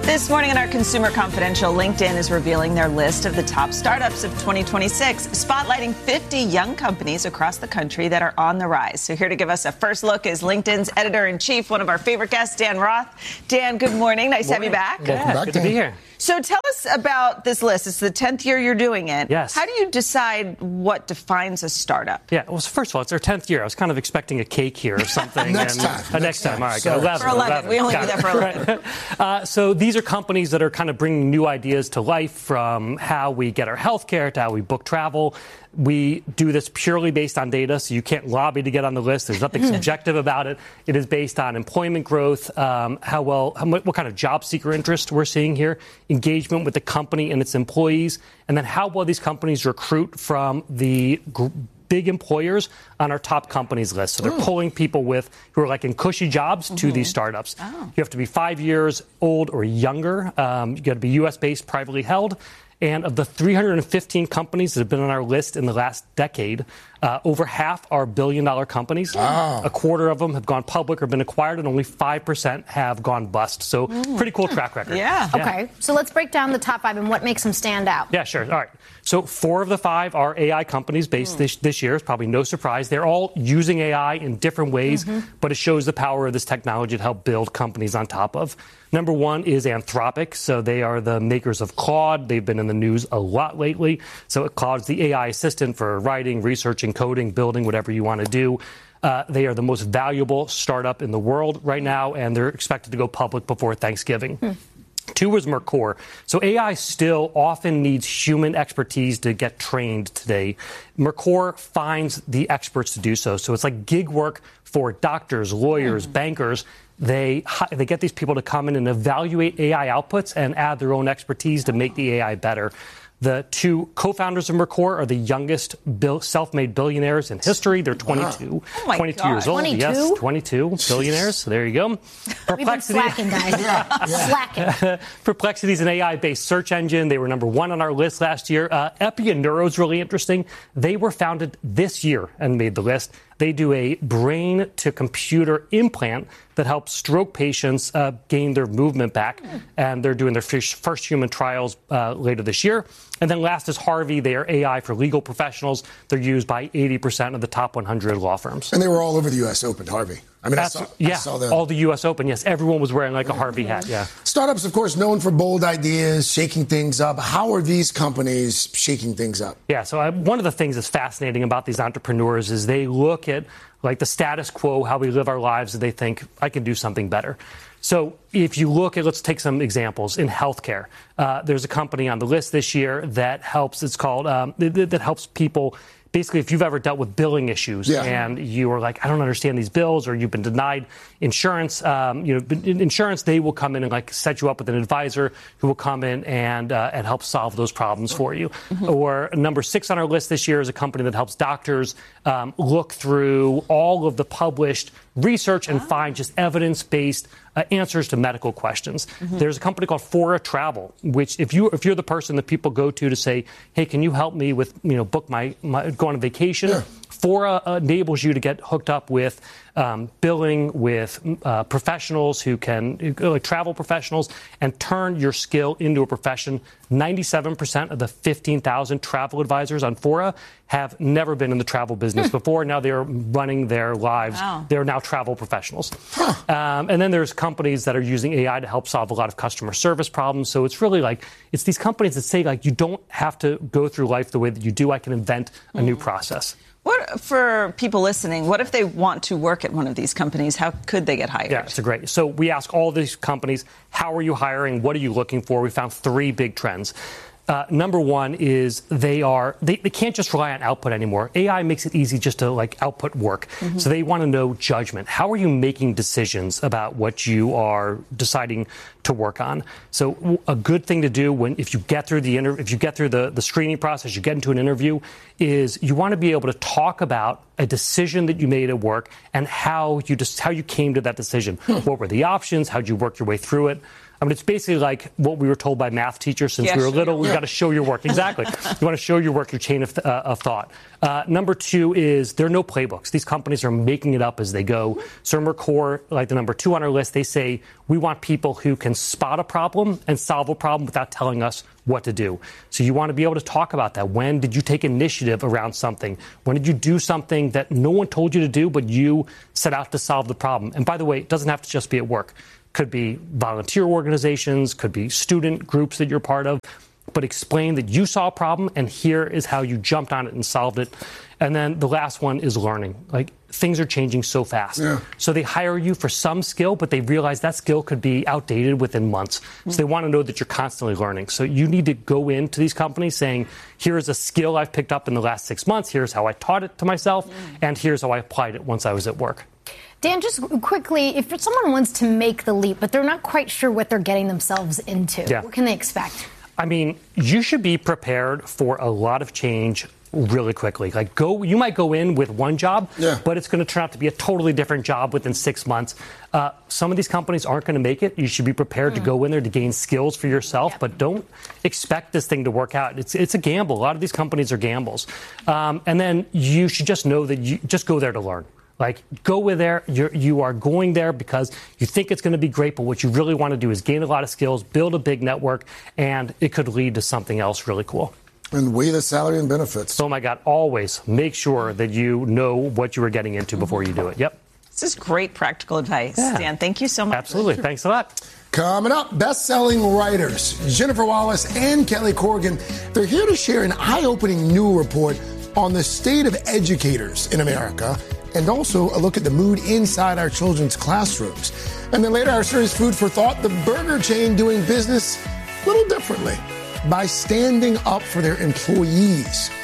This morning in our Consumer Confidential, LinkedIn is revealing their list of the top startups of 2026, spotlighting 50 young companies across the country that are on the rise. So here to give us a first look is LinkedIn's editor-in-chief, one of our favorite guests, Dan Roth. Dan, good morning. Nice to have you back. Welcome back, good to be here. So tell us about this list. It's the 10th year you're doing it. Yes. How do you decide what defines a startup? Yeah, well, first of all, it's our 10th year. I was kind of expecting a cake here or something. Next time. Next time. All right, Sorry. 11. For 11. We only do that for 11. So these are companies that are kind of bringing new ideas to life, from how we get our health care to how we book travel. We do this purely based on data, so you can't lobby to get on the list. There's nothing subjective about it. It is based on employment growth, what kind of job seeker interest we're seeing here, engagement with the company and its employees, and then how well these companies recruit from the big employers on our top companies list. So they're pulling people who are like in cushy jobs to these startups. You have to be 5 years old or younger. You got to be U.S.-based, privately held. And of the 315 companies that have been on our list in the last decade, over half are billion-dollar companies. Wow. A quarter of them have gone public or been acquired, and only 5% have gone bust. So pretty cool track record. Yeah. Okay, so let's break down the top 5 and what makes them stand out. Yeah, sure. All right. So 4 of the 5 are AI companies based this year. It's probably no surprise. They're all using AI in different ways, but it shows the power of this technology to help build companies on top of. Number 1 is Anthropic. So they are the makers of Claude. They've been in the news a lot lately. So Claude's the AI assistant for writing, researching, coding, building, whatever you want to do. They are the most valuable startup in the world right now, and they're expected to go public before Thanksgiving. 2 is Mercor. So AI still often needs human expertise to get trained today. Mercor finds the experts to do so. So it's like gig work for doctors, lawyers, bankers. They get these people to come in and evaluate AI outputs and add their own expertise to make the AI better. The 2 co-founders of Mercor are the youngest self-made billionaires in history. They're 22, 22 years old. 22? Yes, 22 billionaires. So there you go. We've been slacking, guys. Slacking. Perplexity's an AI-based search engine. They were number 1 on our list last year. Epia Neuro's really interesting. They were founded this year and made the list. They do a brain-to-computer implant that helps stroke patients gain their movement back. And they're doing their first human trials later this year. And then last is Harvey. They are AI for legal professionals. They're used by 80% of the top 100 law firms. And they were all over the U.S. Open, Harvey. I mean, I saw them. All the U.S. Open. Yes, everyone was wearing like a Harvey hat. Yeah. Startups, of course, known for bold ideas, shaking things up. How are these companies shaking things up? Yeah, so one of the things that's fascinating about these entrepreneurs is they look at like the status quo, how we live our lives, and they think, I can do something better. So if you look at, let's take some examples in healthcare. There's a company on the list this year that helps. It's called that helps people. Basically, if you've ever dealt with billing issues and you are like, I don't understand these bills, or you've been denied insurance, insurance, they will come in and like set you up with an advisor who will come in and help solve those problems for you. Or number 6 on our list this year is a company that helps doctors look through all of the published research and find just evidence-based answers to medical questions. There's a company called Fora Travel, which if you're the person that people go to say, hey, can you help me with book my go on a vacation? Yeah. Fora enables you to get hooked up with billing, with professionals who can, like travel professionals, and turn your skill into a profession. 97% of the 15,000 travel advisors on Fora have never been in the travel business before. Now they're running their lives. Wow. They're now travel professionals. And then there's companies that are using AI to help solve a lot of customer service problems. So it's really like, it's these companies that say, like, you don't have to go through life the way that you do. I can invent a new process. What, for people listening, what if they want to work at one of these companies? How could they get hired? Yeah, it's a great. So we ask all these companies, how are you hiring? What are you looking for? We found 3 big trends. Number 1 is they can't just rely on output anymore. AI makes it easy just to like output work. So they want to know judgment. How are you making decisions about what you are deciding to work on? So a good thing to do if you get through the screening process, you get into an interview, is you want to be able to talk about a decision that you made at work and how you came to that decision. What were the options? How'd you work your way through it? I mean, it's basically like what we were told by math teachers since we were little. We've got to show your work. Exactly. You want to show your work, your chain of thought. Number 2 is there are no playbooks. These companies are making it up as they go. Cerner Core, like the number 2 on our list, they say we want people who can spot a problem and solve a problem without telling us what to do. So you want to be able to talk about that. When did you take initiative around something? When did you do something that no one told you to do, but you set out to solve the problem? And by the way, it doesn't have to just be at work. Could be volunteer organizations, could be student groups that you're part of, but explain that you saw a problem and here is how you jumped on it and solved it. And then the last one is learning. Like, things are changing so fast. Yeah. So they hire you for some skill, but they realize that skill could be outdated within months. So they want to know that you're constantly learning. So you need to go into these companies saying, here's a skill I've picked up in the last 6 months, here's how I taught it to myself, and here's how I applied it once I was at work. Dan, just quickly, if someone wants to make the leap, but they're not quite sure what they're getting themselves into, what can they expect? I mean, you should be prepared for a lot of change really quickly. Like, you might go in with one job, but it's going to turn out to be a totally different job within 6 months. Some of these companies aren't going to make it. You should be prepared to go in there to gain skills for yourself, but don't expect this thing to work out. It's a gamble. A lot of these companies are gambles. And then you should just know that you just go there to learn. Like, go with there. You are going there because you think it's going to be great, but what you really want to do is gain a lot of skills, build a big network, and it could lead to something else really cool. And weigh the salary and benefits. Oh, my God. Always make sure that you know what you are getting into before you do it. Yep. This is great practical advice. Dan, thank you so much. Absolutely. Thanks a lot. Coming up, best-selling writers Jennifer Wallace and Kelly Corrigan. They're here to share an eye-opening new report on the state of educators in America, and also a look at the mood inside our children's classrooms. And then later, our series Food for Thought, the burger chain doing business a little differently by standing up for their employees.